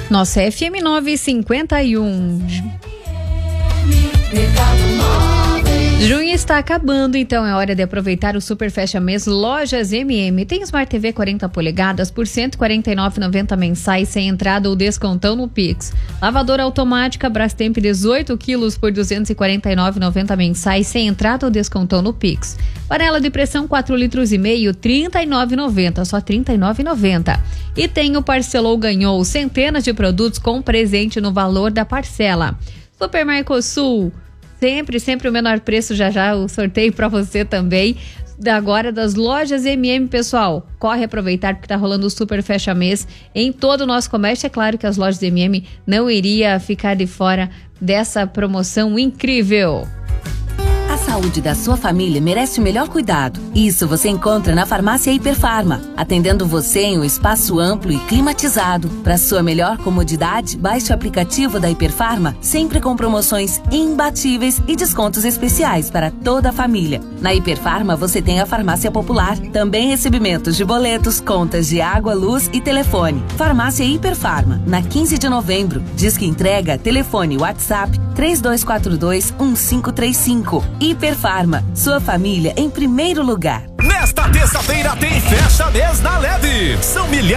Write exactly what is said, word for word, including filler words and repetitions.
Nossa F M nove cinquenta e um. Junho está acabando, então é hora de aproveitar o Super Fecha Mês Lojas M M. Tem Smart T V quarenta polegadas por cento e quarenta e nove reais e noventa centavos mensais sem entrada ou descontão no Pix. Lavadora automática Brastemp dezoito quilos por duzentos e quarenta e nove reais e noventa centavos mensais sem entrada ou descontão no Pix. Panela de pressão quatro litros e meio, trinta e nove reais e noventa centavos, só trinta e nove reais e noventa centavos. E tem o Parcelou Ganhou, centenas de produtos com presente no valor da parcela. Super Mercosul, Sempre, sempre o menor preço, já já o sorteio para você também. Agora das lojas M M, pessoal, corre aproveitar porque tá rolando o Super Fecha Mês em todo o nosso comércio. É claro que as lojas M M não iria ficar de fora dessa promoção incrível. A saúde da sua família merece o melhor cuidado. Isso você encontra na Farmácia Hiperfarma, atendendo você em um espaço amplo e climatizado. Para sua melhor comodidade, baixe o aplicativo da Hiperfarma, sempre com promoções imbatíveis e descontos especiais para toda a família. Na Hiperfarma você tem a Farmácia Popular, também recebimentos de boletos, contas de água, luz e telefone. Farmácia Hiperfarma, na quinze de novembro. Diz que entrega, telefone WhatsApp três dois quatro dois um cinco três cinco. Hiperfarma, sua família em primeiro lugar. Nesta terça-feira tem Fecha Mês na Leve. São milhares